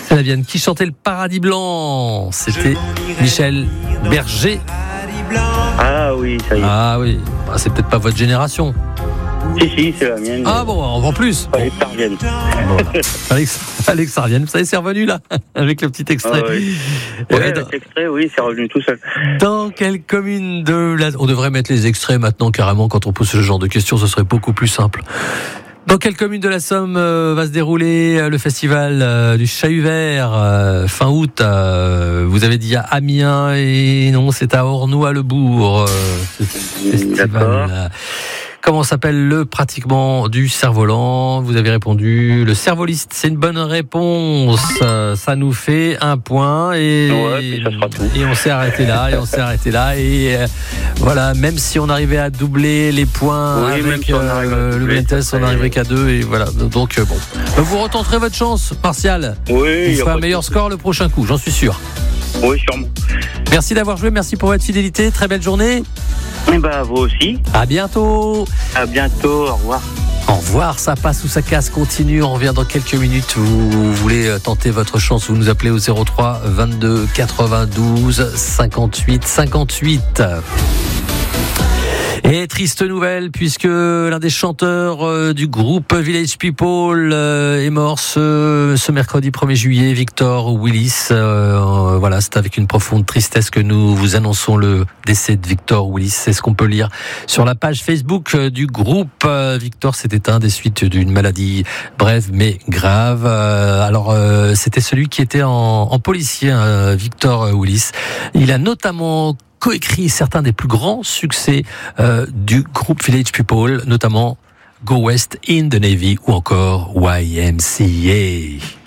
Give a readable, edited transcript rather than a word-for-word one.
C'est la Vienne qui chantait le Paradis Blanc. C'était Michel Berger. Ah oui, ça y est. Ah oui, c'est peut-être pas votre génération. Si, c'est la mienne. Ah bon, en plus. Fallait que ça revienne. Fallait que ça revienne. Ça y est, c'est revenu là, avec le petit extrait. Ah, oui. Ouais, cet extrait, oui, c'est revenu tout seul. Dans quelle commune de la... On devrait mettre les extraits maintenant, carrément, quand on pose ce genre de questions, ce serait beaucoup plus simple. Dans quelle commune de la Somme va se dérouler le festival du Chahut Vert fin août Vous avez dit à Amiens et non, c'est à Ornois-le-Bourg. D'accord. Comment s'appelle le pratiquement du cerf-volant? Vous avez répondu le cervoliste. C'est une bonne réponse. Ça nous fait un point et puis ça sera tout. Et on s'est arrêté là. Et voilà, même si on arrivait à doubler les points avec si le blind test, on n'arriverait qu'à 2 et voilà. Donc bon, vous retenterez votre chance, Martial. Oui. Vous ferez un meilleur score le prochain coup, j'en suis sûr. Oui, sûrement. Merci d'avoir joué, merci pour votre fidélité. Très belle journée. Et vous aussi. À bientôt. À bientôt. Au revoir. Au revoir, ça passe ou ça casse, continue, on revient dans quelques minutes. Vous voulez tenter votre chance, vous nous appelez au 03 22 92 58 58. Et triste nouvelle, puisque l'un des chanteurs du groupe Village People est mort ce mercredi 1er juillet, Victor Willis. Voilà, c'est avec une profonde tristesse que nous vous annonçons le décès de Victor Willis. C'est ce qu'on peut lire sur la page Facebook du groupe. Victor s'est éteint des suites d'une maladie brève mais grave. Alors, c'était celui qui était en policier, Victor Willis. Il a notamment coécrit certains des plus grands succès du groupe Village People, notamment Go West in the Navy ou encore YMCA.